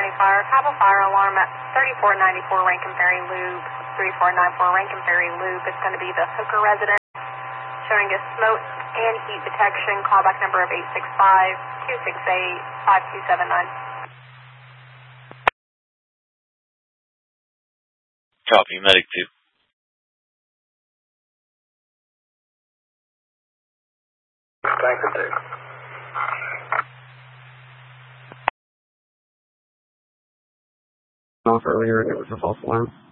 County Fire. Have a fire alarm at 3494 Rankin Ferry Loop. 3494 Rankin Ferry Loop. It's going to be the Hooker residence. Showing us smoke and heat detection. Callback number of 865-268-5279. Copy, medic 2. Tanker 2. Off earlier, it was a false alarm.